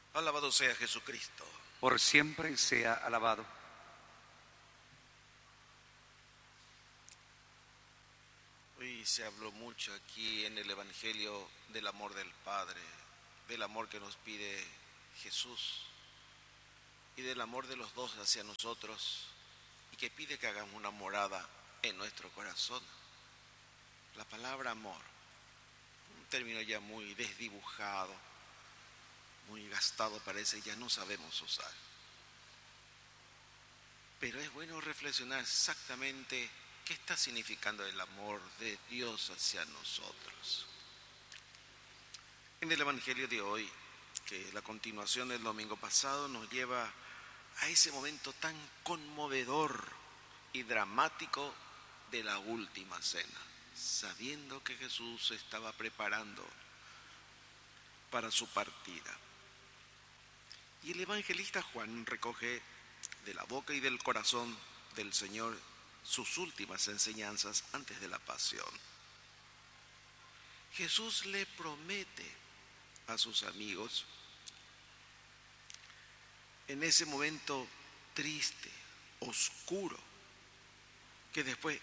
Alabado sea Jesucristo. Por siempre sea alabado. Hoy se habló mucho aquí en el Evangelio del amor del Padre, del amor que nos pide Jesús y del amor de los dos hacia nosotros y que pide que hagamos una morada en nuestro corazón. La palabra amor, un término ya muy desdibujado, muy gastado parece, ya no sabemos usar. Pero es bueno reflexionar exactamente qué está significando el amor de Dios hacia nosotros. En el Evangelio de hoy, que es la continuación del domingo pasado, nos lleva a ese momento tan conmovedor y dramático de la última cena, sabiendo que Jesús se estaba preparando para su partida. Y el evangelista Juan recoge de la boca y del corazón del Señor sus últimas enseñanzas antes de la pasión. Jesús le promete a sus amigos en ese momento triste, oscuro, que después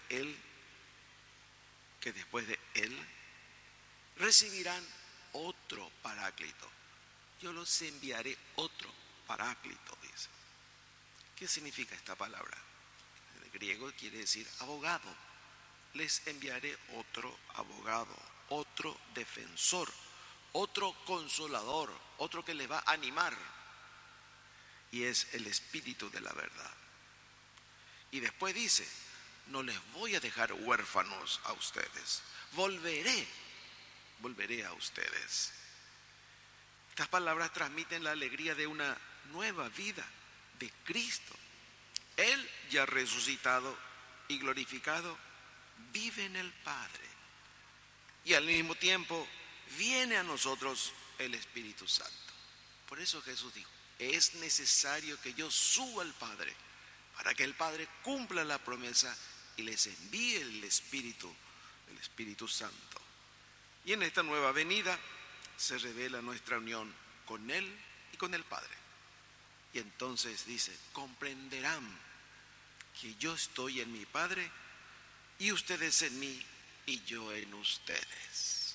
de él recibirán otro paráclito. Yo los enviaré otro paráclito, dice. ¿Qué significa esta palabra? En el griego quiere decir abogado. Les enviaré otro abogado, otro defensor, otro consolador, otro que les va a animar. Y es el Espíritu de la verdad. Y después dice, no les voy a dejar huérfanos a ustedes. Volveré a ustedes. Estas palabras transmiten la alegría de una nueva vida de Cristo. Él, ya resucitado y glorificado, vive en el Padre. Y al mismo tiempo viene a nosotros el Espíritu Santo. Por eso Jesús dijo, es necesario que yo suba al Padre para que el Padre cumpla la promesa y les envíe el Espíritu Santo. Y en esta nueva venida se revela nuestra unión con Él y con el Padre. Y entonces dice, comprenderán que yo estoy en mi Padre y ustedes en mí y yo en ustedes.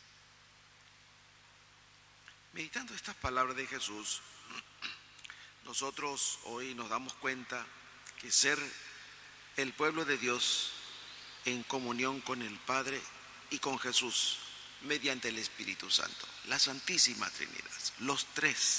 Meditando estas palabras de Jesús, nosotros hoy nos damos cuenta que ser el pueblo de Dios en comunión con el Padre y con Jesús mediante el Espíritu Santo, la Santísima Trinidad, los tres.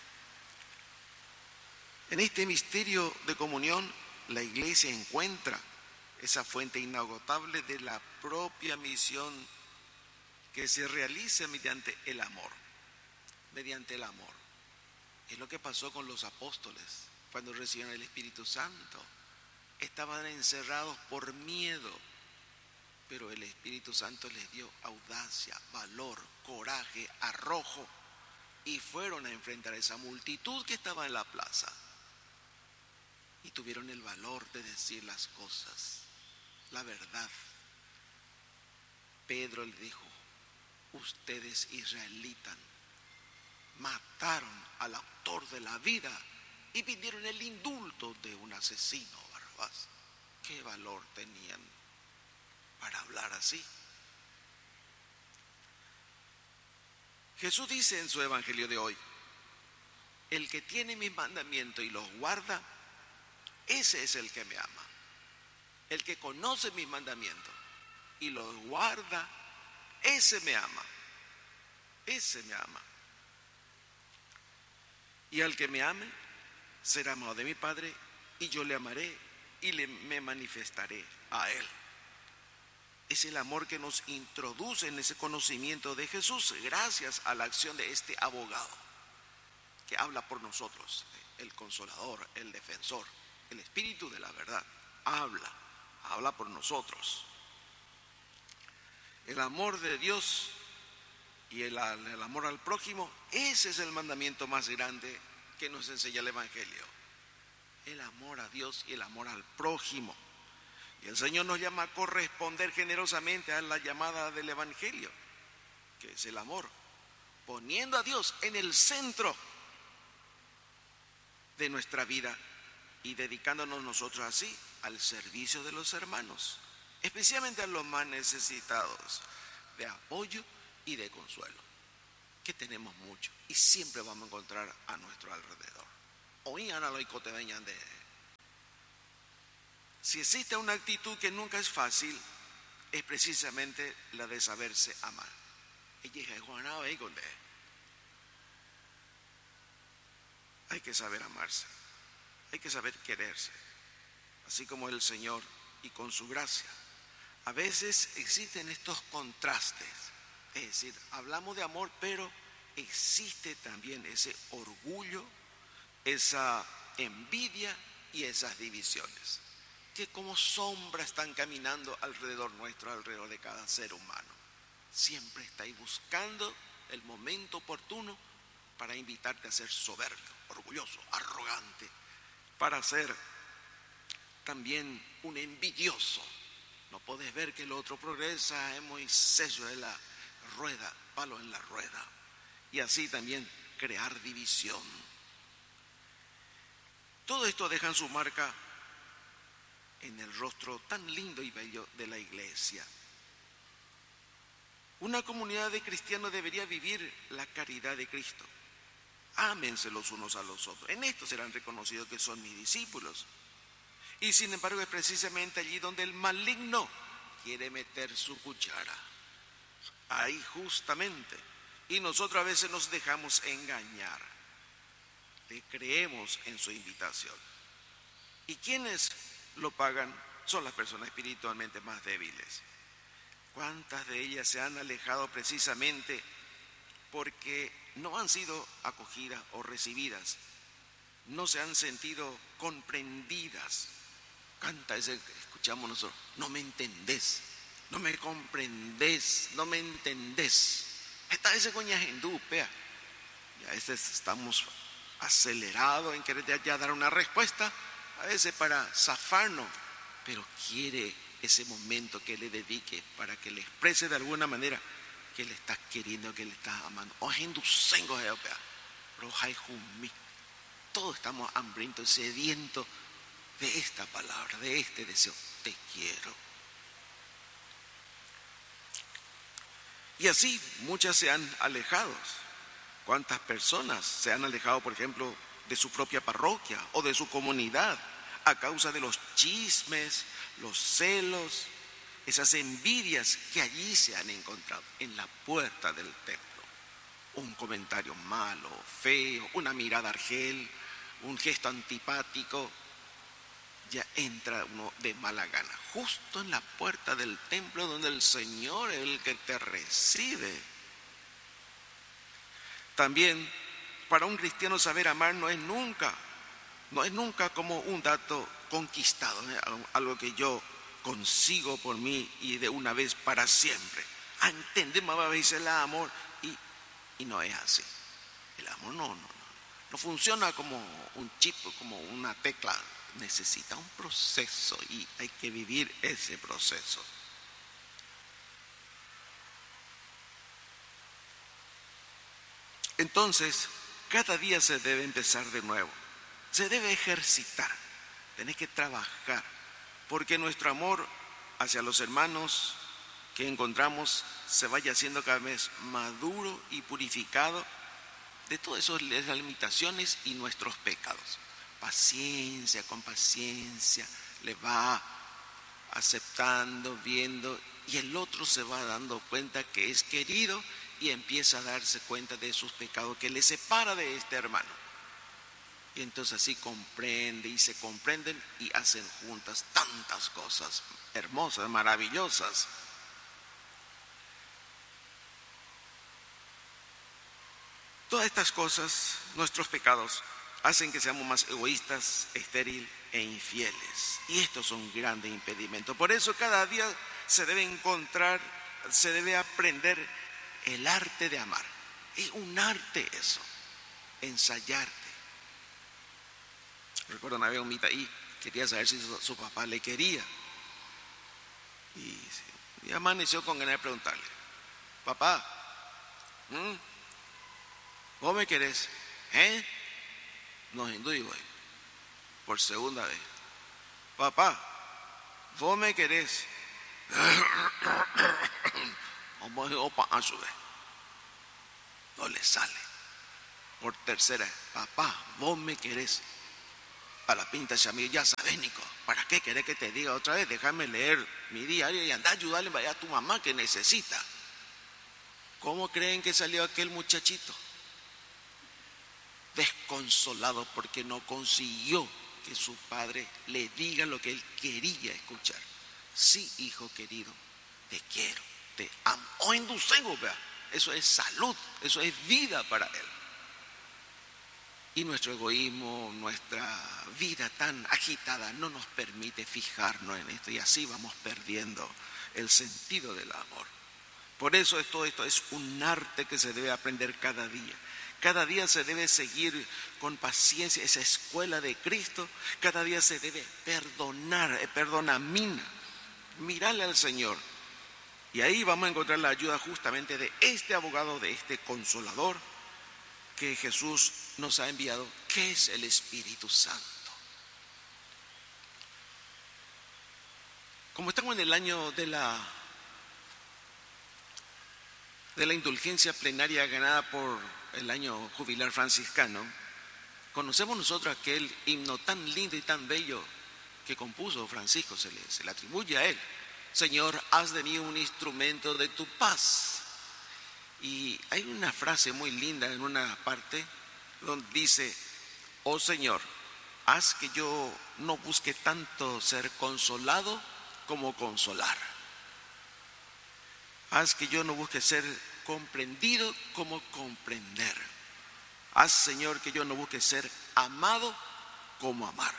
En este misterio de comunión, la Iglesia encuentra esa fuente inagotable de la propia misión que se realiza mediante el amor. Mediante el amor. Es lo que pasó con los apóstoles cuando recibieron el Espíritu Santo. Estaban encerrados por miedo, pero el Espíritu Santo les dio audacia, valor, coraje, arrojo, y fueron a enfrentar a esa multitud que estaba en la plaza. Y tuvieron el valor de decir las cosas, la verdad. Pedro le dijo, ustedes israelitas mataron al autor de la vida y pidieron el indulto de un asesino, Barrabás. ¿Qué valor tenían para hablar así? Jesús dice en su evangelio de hoy, el que tiene mis mandamientos y los guarda, ese es el que me ama. El que conoce mis mandamientos y los guarda, ese me ama. Ese me ama. Y al que me ame, será amado de mi Padre, y yo le amaré y me manifestaré a él. Es el amor que nos introduce en ese conocimiento de Jesús gracias a la acción de este abogado que habla por nosotros, el consolador, el defensor, el Espíritu de la verdad. Habla por nosotros. El amor de Dios y el amor al prójimo, ese es el mandamiento más grande que nos enseña el Evangelio. El amor a Dios y el amor al prójimo. Y el Señor nos llama a corresponder generosamente a la llamada del Evangelio, que es el amor, poniendo a Dios en el centro de nuestra vida y dedicándonos nosotros así al servicio de los hermanos, especialmente a los más necesitados de apoyo y de consuelo, que tenemos mucho y siempre vamos a encontrar a nuestro alrededor. Si existe una actitud que nunca es fácil, es precisamente la de saberse amar. Hay que saber amarse, hay que saber quererse, así como el Señor y con su gracia. A veces existen estos contrastes, es decir, hablamos de amor, pero existe también ese orgullo, esa envidia y esas divisiones, que como sombra están caminando alrededor nuestro, alrededor de cada ser humano. Siempre está ahí buscando el momento oportuno para invitarte a ser soberbio, orgulloso, arrogante, para ser también un envidioso. No podés ver que el otro progresa, es muy sello de la rueda, palo en la rueda. Y así también crear división. Todo esto deja su marca en el rostro tan lindo y bello de la iglesia. Una comunidad de cristianos debería vivir la caridad de Cristo. Ámense los unos a los otros. En esto serán reconocidos que son mis discípulos. Y sin embargo es precisamente allí donde el maligno quiere meter su cuchara. Ahí justamente. Y nosotros a veces nos dejamos engañar. Le creemos en su invitación. ¿Y quiénes lo pagan? Son las personas espiritualmente más débiles. ¿Cuántas de ellas se han alejado precisamente porque no han sido acogidas o recibidas? No se han sentido comprendidas. Canta ese que escuchamos nosotros: no me entendés, no me comprendés, no me entendés. Esta vez coña hindú, pea. Y a veces estamos acelerados en querer ya dar una respuesta, a veces para zafarnos, pero quiere ese momento que le dedique para que le exprese de alguna manera que le estás queriendo, que le estás amando. Todos estamos hambrientos, sedientos de esta palabra, de este deseo: te quiero. Y así muchas se han alejado. ¿Cuántas personas se han alejado, por ejemplo, de su propia parroquia o de su comunidad a causa de los chismes, los celos, esas envidias que allí se han encontrado en la puerta del templo? Un comentario malo, feo, una mirada argel, un gesto antipático, ya entra uno de mala gana, justo en la puerta del templo donde el Señor es el que te recibe. También para un cristiano saber amar no es nunca como un dato conquistado, algo que yo consigo por mí y de una vez para siempre. Entendemos a veces el amor y no es así. El amor no funciona como un chip, como una tecla. Necesita un proceso y hay que vivir ese proceso. Entonces, cada día se debe empezar de nuevo. Se debe ejercitar. Tenés que trabajar. Porque nuestro amor hacia los hermanos que encontramos se vaya haciendo cada vez maduro y purificado de todas esas limitaciones y nuestros pecados. Paciencia, con paciencia, le va aceptando, viendo, y el otro se va dando cuenta que es querido y empieza a darse cuenta de sus pecados que le separa de este hermano. Y entonces así comprende y se comprenden y hacen juntas tantas cosas hermosas, maravillosas. Todas estas cosas, nuestros pecados, hacen que seamos más egoístas, estériles e infieles. Y estos son grandes impedimentos. Por eso cada día se debe encontrar, se debe aprender el arte de amar. Es un arte eso, ensayarte. Recuerdo una vez un mitaí, quería saber si su papá le quería. Y amaneció con ganas de preguntarle: papá, ¿vos me querés? No, hindú, por segunda vez: papá, vos me querés. No le sale. Por tercera: papá, vos me querés. A la pinta Shamir: ya sabes, Nico, ¿para qué querés que te diga otra vez? Déjame leer mi diario y anda a ayudarle a tu mamá que necesita. ¿Cómo creen que salió aquel muchachito? Desconsolado porque no consiguió que su padre le diga lo que él quería escuchar. Sí, hijo querido, te quiero, te amo. O inducengo, vea. Eso es salud, eso es vida para él. Y nuestro egoísmo, nuestra vida tan agitada no nos permite fijarnos en esto, y así vamos perdiendo el sentido del amor. Por eso todo esto es un arte que se debe aprender cada día. Cada día se debe seguir con paciencia esa escuela de Cristo. Cada día se debe perdonar, perdonamina, mirarle al Señor. Y ahí vamos a encontrar la ayuda justamente de este abogado, de este consolador que Jesús nos ha enviado, que es el Espíritu Santo. Como estamos en el año de la indulgencia plenaria ganada por el año jubilar franciscano, conocemos nosotros aquel himno tan lindo y tan bello que compuso Francisco, se le atribuye a él: Señor, haz de mí un instrumento de tu paz. Y hay una frase muy linda en una parte donde dice: oh Señor, haz que yo no busque tanto ser consolado como consolar. Haz que yo no busque ser comprendido como comprender. Haz, Señor, que yo no busque ser amado como amar.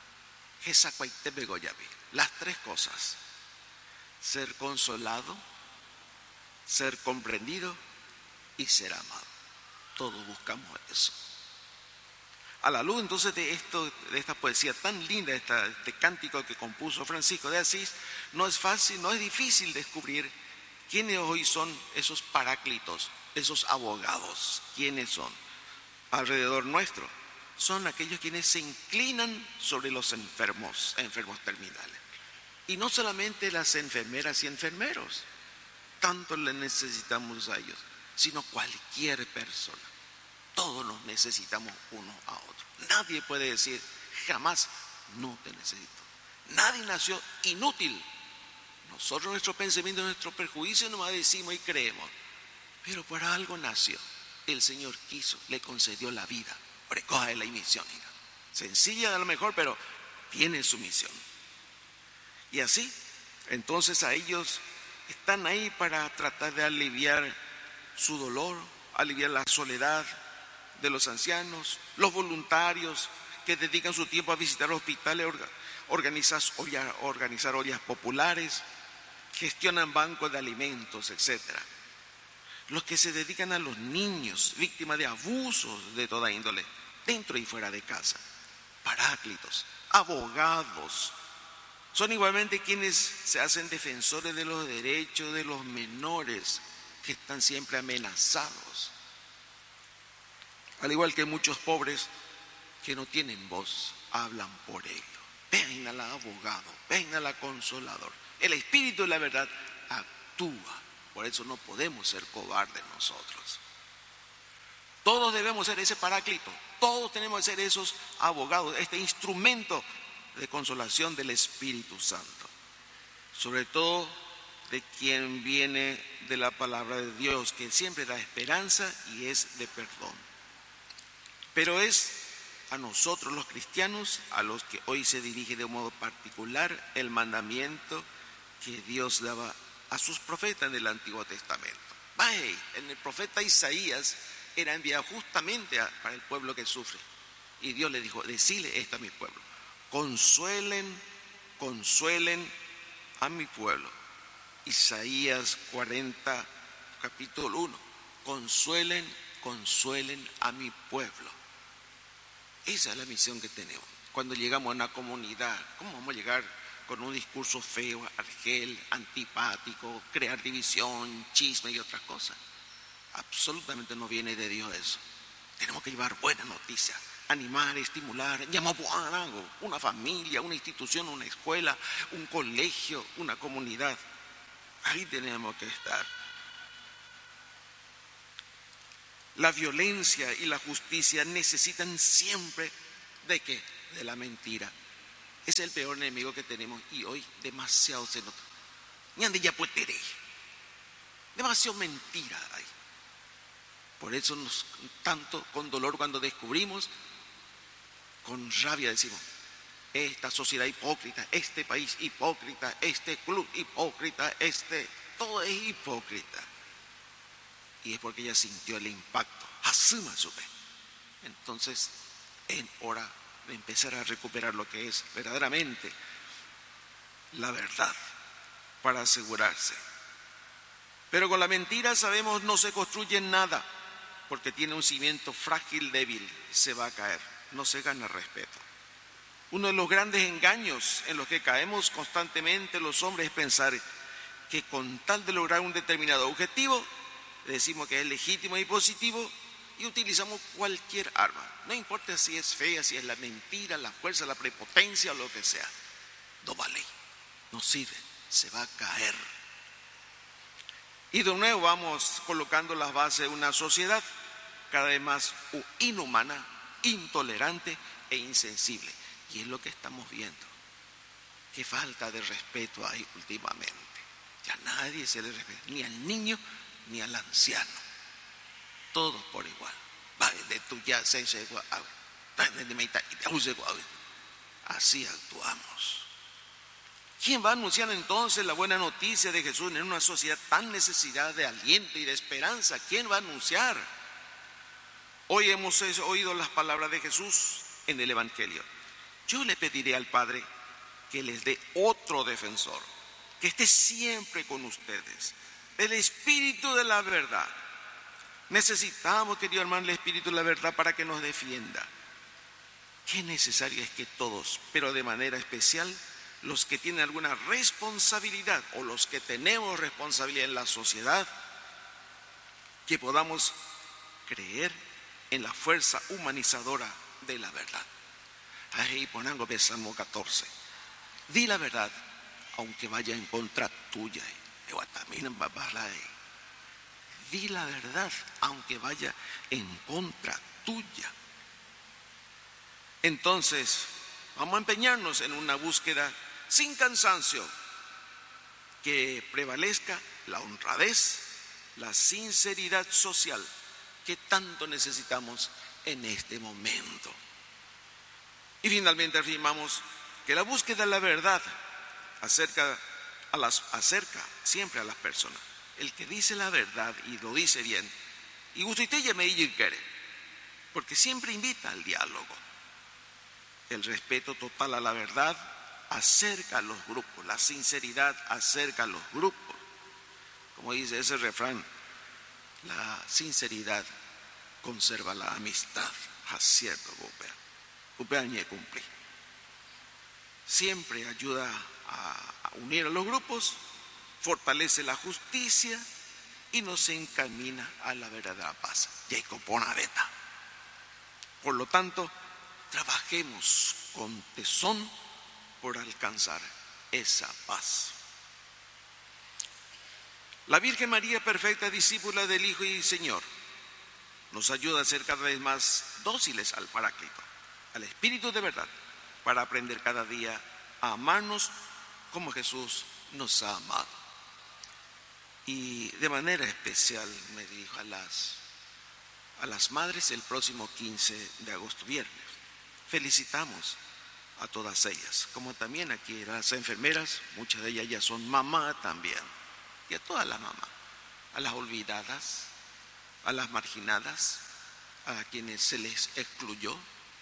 Las tres cosas: ser consolado, ser comprendido y ser amado. Todos buscamos eso. A la luz entonces de esta poesía tan linda, este cántico que compuso Francisco de Asís, no es fácil, no es difícil descubrir quiénes hoy son esos paráclitos, esos abogados. ¿Quiénes son? Alrededor nuestro son aquellos quienes se inclinan sobre los enfermos terminales. Y no solamente las enfermeras y enfermeros, tanto les necesitamos a ellos, sino cualquier persona. Todos nos necesitamos uno a otro. Nadie puede decir jamás no te necesito. Nadie nació inútil. Nosotros, nuestro pensamiento, nuestro perjuicio nomás decimos y creemos, pero por algo nació. El Señor quiso, le concedió la vida. Recoja la misión. Sencilla a lo mejor, pero tiene su misión. Y así, entonces a ellos están ahí para tratar de aliviar su dolor, aliviar la soledad de los ancianos, los voluntarios que dedican su tiempo a visitar hospitales, organizar ollas populares, gestionan bancos de alimentos, etc. Los que se dedican a los niños, víctimas de abusos de toda índole, dentro y fuera de casa, paráclitos, abogados, son igualmente quienes se hacen defensores de los derechos de los menores que están siempre amenazados. Al igual que muchos pobres que no tienen voz, hablan por ello. Ven al abogado, ven al consolador. El Espíritu de la verdad actúa. Por eso no podemos ser cobardes nosotros. Todos debemos ser ese paráclito. Todos tenemos que ser esos abogados, este instrumento de consolación del Espíritu Santo. Sobre todo de quien viene de la palabra de Dios, que siempre da esperanza y es de perdón. Pero es a nosotros los cristianos a los que hoy se dirige de un modo particular el mandamiento que Dios daba a sus profetas en el Antiguo Testamento. En el profeta Isaías era enviado justamente para el pueblo que sufre. Y Dios le dijo: decile esto a mi pueblo: consuelen a mi pueblo. Isaías 40, capítulo 1. Consuelen a mi pueblo. Esa es la misión que tenemos. Cuando llegamos a una comunidad, ¿cómo vamos a llegar con un discurso feo, argel, antipático, crear división, chisme y otras cosas? Absolutamente no viene de Dios eso. Tenemos que llevar buenas noticias, animar, estimular, una familia, una institución, una escuela, un colegio, una comunidad. Ahí tenemos que estar. La violencia y la justicia necesitan siempre ¿de qué? De la mentira. Es el peor enemigo que tenemos y hoy demasiado se nota. Demasiado mentira hay. Por eso tanto con dolor cuando descubrimos, con rabia decimos, esta sociedad hipócrita, este país hipócrita, este club hipócrita, todo es hipócrita. Y es porque ella sintió el impacto. Entonces, es hora de empezar a recuperar lo que es verdaderamente la verdad para asegurarse. Pero con la mentira, sabemos, no se construye nada, porque tiene un cimiento frágil, débil, se va a caer, no se gana respeto. Uno de los grandes engaños en los que caemos constantemente los hombres es pensar que con tal de lograr un determinado objetivo, decimos que es legítimo y positivo y utilizamos cualquier arma. No importa si es fea, si es la mentira, la fuerza, la prepotencia o lo que sea. No vale, no sirve, se va a caer. Y de nuevo vamos colocando las bases de una sociedad cada vez más inhumana, intolerante e insensible. Y es lo que estamos viendo. Qué falta de respeto hay últimamente. Ya nadie se le respeta, ni al niño ni al anciano. Todos por igual. Así actuamos. ¿Quién va a anunciar entonces la buena noticia de Jesús en una sociedad tan necesitada de aliento y de esperanza? ¿Quién va a anunciar? Hoy hemos oído las palabras de Jesús en el Evangelio. Yo le pediré al Padre que les dé otro defensor, que esté siempre con ustedes, el Espíritu de la verdad. Necesitamos, querido hermano, el Espíritu de la verdad para que nos defienda. Qué necesario es que todos, pero de manera especial, los que tienen alguna responsabilidad o los que tenemos responsabilidad en la sociedad, que podamos creer en la fuerza humanizadora de la verdad. Ahí ponemos Salmo 14. Di la verdad, aunque vaya en contra tuya. Di la verdad, aunque vaya en contra tuya. Entonces, vamos a empeñarnos en una búsqueda sin cansancio, que prevalezca la honradez, la sinceridad social que tanto necesitamos en este momento. Y finalmente afirmamos que la búsqueda de la verdad acerca siempre a las personas. El que dice la verdad y lo dice bien, y usted ya me quiere, porque siempre invita al diálogo. El respeto total a la verdad acerca a los grupos, la sinceridad acerca a los grupos. Como dice ese refrán, la sinceridad conserva la amistad. Acierto, cumplí. Siempre ayuda a unir a los grupos, fortalece la justicia y nos encamina a la verdadera paz. Por lo tanto, trabajemos con tesón por alcanzar esa paz. La Virgen María, perfecta discípula del Hijo y Señor, nos ayuda a ser cada vez más dóciles al Paráclito, al Espíritu de verdad, para aprender cada día a amarnos como Jesús nos ha amado. Y de manera especial me dirijo a las madres el próximo 15 de agosto, viernes. Felicitamos a todas ellas, como también aquí las enfermeras, muchas de ellas ya son mamá también, y a todas las mamás, a las olvidadas, a las marginadas, a quienes se les excluyó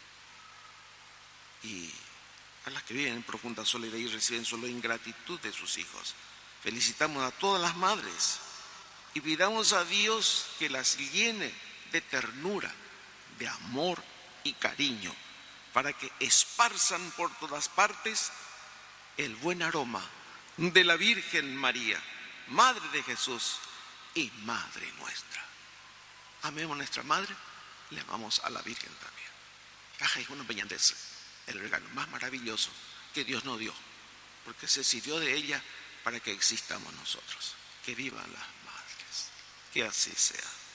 y a las que viven en profunda soledad y reciben solo ingratitud de sus hijos. Felicitamos a todas las madres y pidamos a Dios que las llene de ternura, de amor y cariño, para que esparzan por todas partes el buen aroma de la Virgen María, Madre de Jesús y Madre nuestra. Amemos a nuestra Madre, le amamos a la Virgen también. caja es el regalo más maravilloso que Dios nos dio, porque se sirvió de ella para que existamos nosotros. Que vivan las madres, que así sea.